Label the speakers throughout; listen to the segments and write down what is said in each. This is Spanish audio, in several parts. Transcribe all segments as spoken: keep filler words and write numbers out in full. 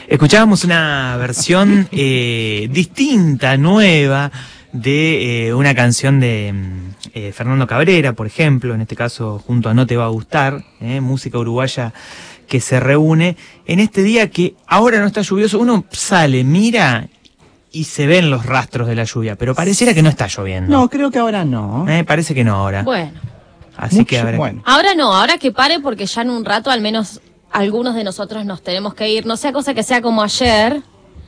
Speaker 1: Escuchábamos una versión eh, distinta, nueva, de eh, una canción de eh, Fernando Cabrera, por ejemplo, en este caso junto a No Te Va a Gustar, eh, música uruguaya que se reúne en este día que ahora no está lluvioso. Uno sale, mira y se ven los rastros de la lluvia, pero pareciera que no está lloviendo.
Speaker 2: No, creo que ahora no.
Speaker 1: Eh, parece que no ahora.
Speaker 3: Bueno.
Speaker 1: Así
Speaker 2: Mucho,
Speaker 1: que habrá...
Speaker 2: bueno.
Speaker 3: Ahora no, ahora que pare porque ya en un rato al menos algunos de nosotros nos tenemos que ir. No sea cosa que sea como ayer,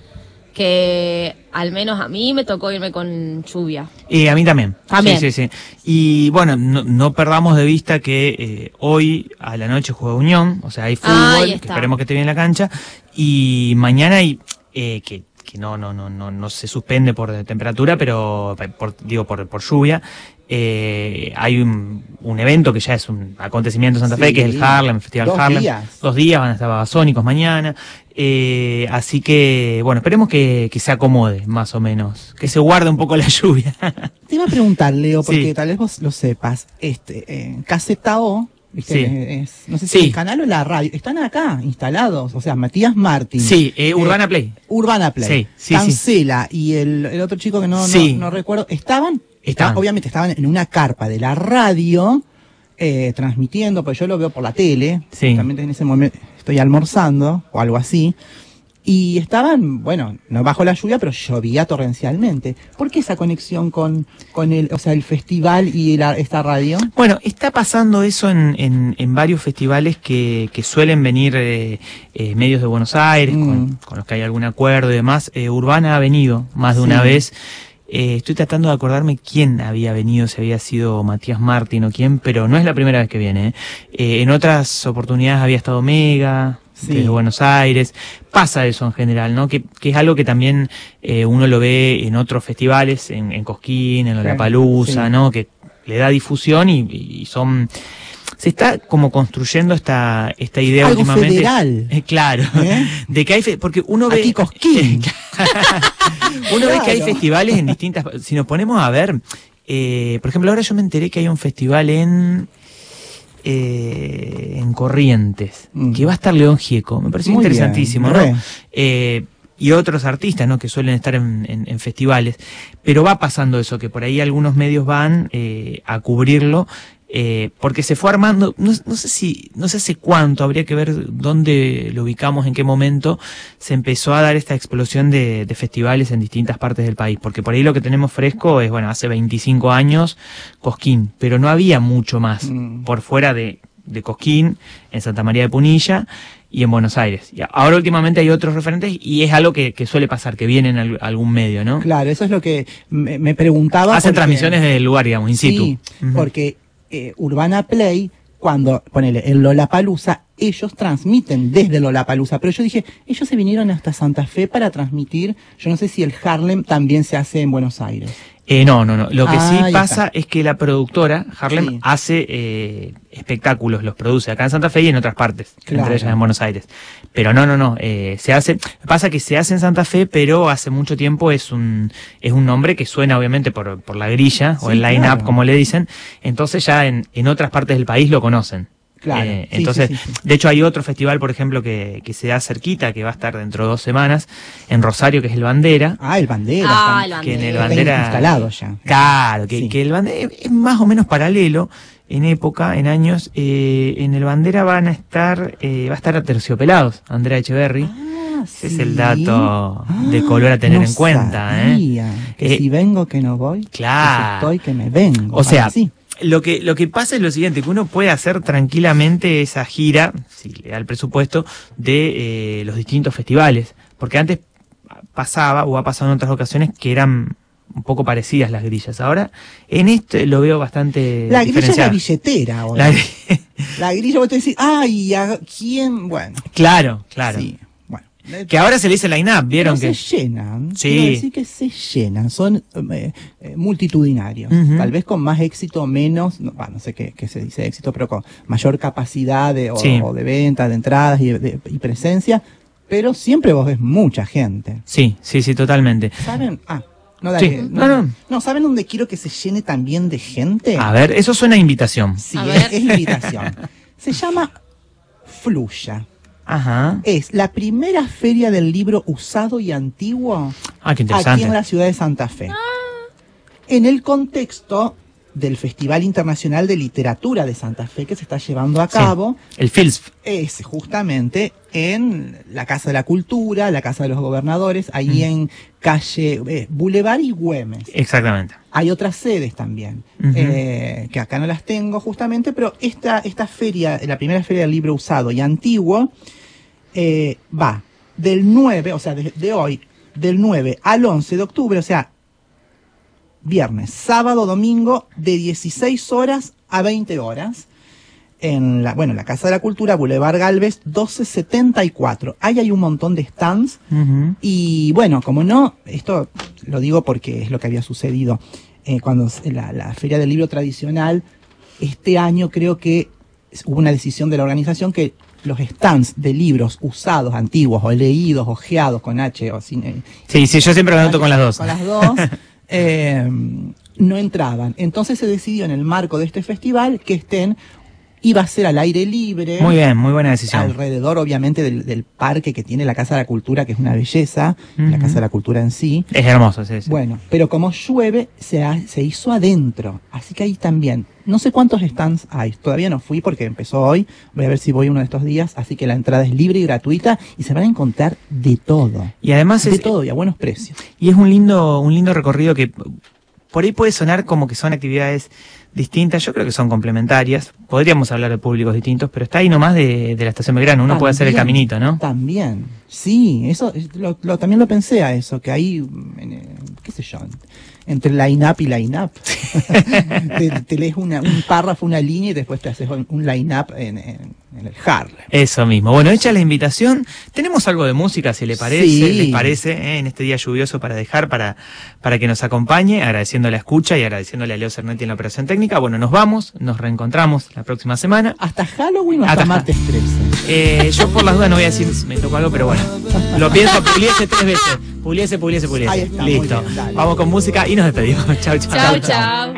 Speaker 3: que al menos a mí me tocó irme con lluvia.
Speaker 1: Y a mí también.
Speaker 3: También.
Speaker 1: Sí, sí, sí. Y bueno, no, no perdamos de vista que eh, hoy a la noche juega Unión, o sea, hay fútbol, que esperemos que esté bien en la cancha, y mañana hay eh, que que no no no no no se suspende por temperatura, pero por, digo por por lluvia. Eh, hay un, un evento que ya es un acontecimiento en Santa
Speaker 2: Sí.
Speaker 1: Fe, que es el Harlem, el Festival
Speaker 2: Dos
Speaker 1: Harlem.
Speaker 2: días.
Speaker 1: Dos días, van a estar Babasónicos mañana. Eh, así que, bueno, esperemos que, que se acomode, más o menos. Que se guarde un poco la lluvia.
Speaker 2: Te iba a preguntar, Leo, porque
Speaker 1: Sí.
Speaker 2: tal vez vos lo sepas. Este, eh, Caseta O, ¿viste?
Speaker 1: Sí.
Speaker 2: Es- es- no sé si
Speaker 1: Sí.
Speaker 2: el canal o la radio. Están acá, instalados. O sea, Matías Martín.
Speaker 1: Sí, eh, Urbana Play.
Speaker 2: Urbana Play.
Speaker 1: Sí, sí,
Speaker 2: Cancela y el, el otro chico que no, no-
Speaker 1: Sí.
Speaker 2: no, recuerdo. ¿Estaban?
Speaker 1: Estaban.
Speaker 2: Obviamente estaban en una carpa de la radio, eh, transmitiendo, pues yo lo veo por la tele.
Speaker 1: Sí.
Speaker 2: También en ese momento estoy almorzando o algo así. Y estaban, bueno, no bajo la lluvia, pero llovía torrencialmente. ¿Por qué esa conexión con, con el, o sea, el festival y la, esta radio?
Speaker 1: Bueno, está pasando eso en, en, en varios festivales que, que suelen venir eh, eh, medios de Buenos Aires,
Speaker 2: Mm.
Speaker 1: con, con los que hay algún acuerdo y demás. Eh, Urbana ha venido más de
Speaker 2: Sí.
Speaker 1: una vez. Eh, estoy tratando de acordarme quién había venido, si había sido Matías Martín o quién, pero no es la primera vez que viene. ¿eh? Eh, en otras oportunidades había estado Mega,
Speaker 2: Sí.
Speaker 1: desde Buenos Aires. Pasa eso en general, ¿no? Que, que es algo que también eh, uno lo ve en otros festivales, en, en Cosquín, en Lollapalooza,
Speaker 2: Sí.
Speaker 1: ¿no? Que le da difusión y, y son... Se está como construyendo esta esta idea
Speaker 2: Algo
Speaker 1: últimamente.
Speaker 2: federal.
Speaker 1: Eh, claro.
Speaker 2: ¿Eh?
Speaker 1: De que hay fe- porque uno ve
Speaker 2: Aquí Cosquín.
Speaker 1: uno ve que hay
Speaker 2: Claro.
Speaker 1: festivales en distintas, si nos ponemos a ver, eh, por ejemplo, ahora yo me enteré que hay un festival en eh, en Corrientes,
Speaker 2: Mm.
Speaker 1: que va a estar León Gieco, me pareció
Speaker 2: Muy
Speaker 1: interesantísimo,
Speaker 2: bien,
Speaker 1: ¿no?
Speaker 2: re.
Speaker 1: Eh, y otros artistas, ¿no? Que suelen estar en, en- en festivales, pero va pasando eso, que por ahí algunos medios van eh, a cubrirlo, eh, porque se fue armando, no, no sé si, no sé hace cuánto, habría que ver dónde lo ubicamos, en qué momento se empezó a dar esta explosión de, de festivales en distintas partes del país, porque por ahí lo que tenemos fresco es, bueno, hace veinticinco años, Cosquín, pero no había mucho más
Speaker 2: Mm.
Speaker 1: por fuera de, de Cosquín, en Santa María de Punilla y en Buenos Aires. Y ahora últimamente hay otros referentes y es algo que, que suele pasar, que viene en al- algún medio, ¿no?
Speaker 2: Claro, eso es lo que me, me preguntaba.
Speaker 1: Hacen
Speaker 2: porque-
Speaker 1: transmisiones desde el lugar, digamos, in situ.
Speaker 2: Sí,
Speaker 1: Ujú.
Speaker 2: porque eh, Urbana Play, cuando, ponele, el Lollapalooza, ellos transmiten desde Lollapalooza, pero yo dije, ellos se vinieron hasta Santa Fe para transmitir, yo no sé si el Harlem también se hace en Buenos Aires.
Speaker 1: Eh, no, no, no. Lo que
Speaker 2: Ah,
Speaker 1: sí
Speaker 2: ahí
Speaker 1: pasa
Speaker 2: está.
Speaker 1: es que la productora, Harlem,
Speaker 2: Sí.
Speaker 1: hace eh, espectáculos, los produce acá en Santa Fe y en otras partes,
Speaker 2: Claro.
Speaker 1: entre ellas en Buenos Aires. Pero no, no, no, eh, se hace, pasa que se hace en Santa Fe, pero hace mucho tiempo es un es un nombre que suena obviamente por, por la grilla o
Speaker 2: Sí,
Speaker 1: el line-up,
Speaker 2: claro.
Speaker 1: como le dicen, entonces ya en, en otras partes del país lo conocen.
Speaker 2: Claro,
Speaker 1: Eh,
Speaker 2: sí,
Speaker 1: entonces,
Speaker 2: sí, sí, sí.
Speaker 1: de hecho hay otro festival, por ejemplo, que, que se da cerquita, que va a estar dentro de dos semanas, en Rosario, que es el Bandera.
Speaker 2: Ah, el Bandera.
Speaker 3: Ah,
Speaker 2: está-
Speaker 3: el
Speaker 1: Que en el
Speaker 2: está
Speaker 1: Bandera...
Speaker 2: instalado ya.
Speaker 1: Claro, que,
Speaker 2: Sí.
Speaker 1: que el Bandera es más o menos paralelo en época, en años. Eh, en el Bandera van a estar, eh, va a estar Aterciopelados, Andrea Echeverry.
Speaker 2: Ah,
Speaker 1: Ese es
Speaker 2: sí.
Speaker 1: el dato de
Speaker 2: Ah,
Speaker 1: color a tener
Speaker 2: no
Speaker 1: en cuenta,
Speaker 2: sabía,
Speaker 1: ¿eh?
Speaker 2: Que
Speaker 1: Eh,
Speaker 2: si vengo, que no voy.
Speaker 1: claro.
Speaker 2: Que si estoy, que me vengo.
Speaker 1: O sea,
Speaker 2: Así.
Speaker 1: lo que lo que pasa es lo siguiente, que uno puede hacer tranquilamente esa gira, si le da el presupuesto, de eh, los distintos festivales. Porque antes pasaba, o ha pasado en otras ocasiones, que eran un poco parecidas las grillas. Ahora, en esto lo veo bastante
Speaker 2: La grilla es la
Speaker 1: diferenciada.
Speaker 2: billetera ahora.
Speaker 1: La-
Speaker 2: La grilla, vos te decís, ay, ¿a quién? Bueno,
Speaker 1: Claro, claro.
Speaker 2: sí, bueno.
Speaker 1: Que ahora se le dice line-up, ¿vieron?
Speaker 2: Pero
Speaker 1: que
Speaker 2: se llenan.
Speaker 1: Sí.
Speaker 2: Quiero decir que se llenan, son eh, eh, multitudinarios.
Speaker 1: Ujú.
Speaker 2: Tal vez con más éxito, menos, no, bah, no sé qué, qué se dice éxito, pero con mayor capacidad de, o,
Speaker 1: Sí.
Speaker 2: o de venta, de entradas y, de- y presencia. Pero siempre vos ves mucha gente.
Speaker 1: Sí, sí, sí, totalmente.
Speaker 2: ¿Saben? Ah, no, dale.
Speaker 1: Sí,
Speaker 2: no,
Speaker 1: no, no.
Speaker 2: no, ¿saben dónde quiero que se llene también de gente?
Speaker 1: A ver, eso suena a invitación.
Speaker 2: Sí,
Speaker 3: A
Speaker 2: es,
Speaker 3: ver.
Speaker 2: es invitación. Se llama Fluya.
Speaker 1: Ajá.
Speaker 2: Es la primera feria del libro usado y antiguo
Speaker 1: Ah, qué
Speaker 2: aquí
Speaker 1: interesante.
Speaker 2: en la ciudad de Santa Fe. En el contexto del Festival Internacional de Literatura de Santa Fe que se está llevando a cabo,
Speaker 1: Sí. El FILSF.
Speaker 2: es justamente en la Casa de la Cultura, la Casa de los Gobernadores, ahí
Speaker 1: Mm.
Speaker 2: en calle eh, Boulevard y Güemes.
Speaker 1: Exactamente.
Speaker 2: Hay otras sedes también,
Speaker 1: Ujú.
Speaker 2: eh, que acá no las tengo justamente, pero esta, esta feria, la primera feria del libro usado y antiguo, eh, va del nueve, o sea, de, de hoy, del nueve al once de octubre, o sea, viernes, sábado, domingo, de dieciséis horas a veinte horas, en la, bueno, la Casa de la Cultura, Boulevard Galvez, doce setenta y cuatro. Ahí hay un montón de stands,
Speaker 1: Ujú.
Speaker 2: y bueno, como no, esto lo digo porque es lo que había sucedido eh, cuando se- la, la Feria del Libro tradicional, este año creo que hubo una decisión de la organización que los stands de libros usados, antiguos, o leídos, ojeados con H, o sin, eh,
Speaker 1: Sí, sí, yo siempre me anoto con las dos.
Speaker 2: con las dos, eh, no entraban. Entonces se decidió en el marco de este festival que estén, iba a ser al aire libre.
Speaker 1: Muy bien, muy buena decisión.
Speaker 2: Alrededor, obviamente, del, del parque que tiene la Casa de la Cultura, que es una belleza, la
Speaker 1: Ujú.
Speaker 2: Casa de la Cultura en sí.
Speaker 1: Es hermoso, sí, sí.
Speaker 2: Bueno, pero como llueve, se, ha- se hizo adentro. Así que ahí también. No sé cuántos stands hay. Todavía no fui porque empezó hoy. Voy a ver si voy uno de estos días. Así que la entrada es libre y gratuita y se van a encontrar de todo.
Speaker 1: Y además
Speaker 2: De
Speaker 1: es,
Speaker 2: todo y a buenos precios.
Speaker 1: y es un lindo, un lindo recorrido que por ahí puede sonar como que son actividades distintas. Yo creo que son complementarias. Podríamos hablar de públicos distintos, pero está ahí nomás de, de la estación Belgrano. Uno puede hacer el
Speaker 2: También,
Speaker 1: caminito, ¿no?
Speaker 2: También, sí, eso es- lo, lo- también lo pensé a eso, que ahí, en, eh, qué sé yo, entre la I N A P y la I N A P, te, te lees una, un párrafo, una línea y después te haces un, un line-up en, en, en el Harlem.
Speaker 1: Eso mismo. Bueno, hecha la invitación, tenemos algo de música, si le parece,
Speaker 2: Sí.
Speaker 1: les parece, eh, en este día lluvioso para dejar, para, para que nos acompañe, agradeciendo la escucha y agradeciéndole a Leo Cernetti en la operación técnica. Bueno, nos vamos, nos reencontramos la próxima semana.
Speaker 2: ¿Hasta Halloween o hasta,
Speaker 1: Hasta-
Speaker 2: martes trece?
Speaker 1: Eh, yo por las dudas no voy a decir si me tocó algo, pero bueno, lo pienso, puliese tres veces. Puliese, puliese, puliese.
Speaker 2: Ahí está, muy
Speaker 1: Listo.
Speaker 2: bien, dale.
Speaker 1: Vamos con música y nos despedimos. Chau, chau.
Speaker 3: Chau, chau.